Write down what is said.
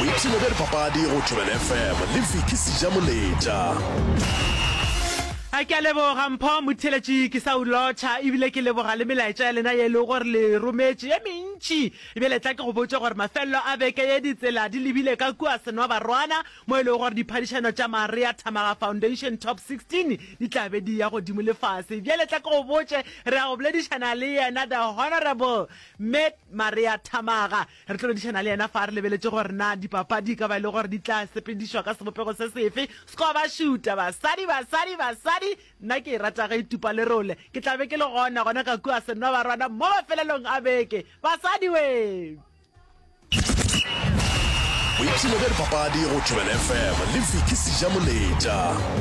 Boipsene ba dipapadi go Thobela FM le Viki Sijamoletša. A ke a leboga mpho motheletši ke sa ulotša ebile ke leboga le melaetša ya lena ye le gore le rometše ye mentši ebile tla ke go botša gore mafelelo a beke ye ditsela di lebile ka kua Senwa Barwana mo e le gore diphadišano tša Maria Thamaga Foundation Top 16 di tla be di ya godimo le fase bjale tla ke go botše re a go boledišana le yena the honorable Maria Thamaga re tlo boledišana le yena fa re lebeletše gore na dipapadi ka ba le gore di tla sepedišwa ka sebopego se sefe sko ba šuta basadi nna ke rata ga itupa le role ke tla be ke le gona ka kua Senwa Barwana mo mafelelong a beke basadi we Boipsene ba dipapadi go Thobela FM le Viki Sijamoletša.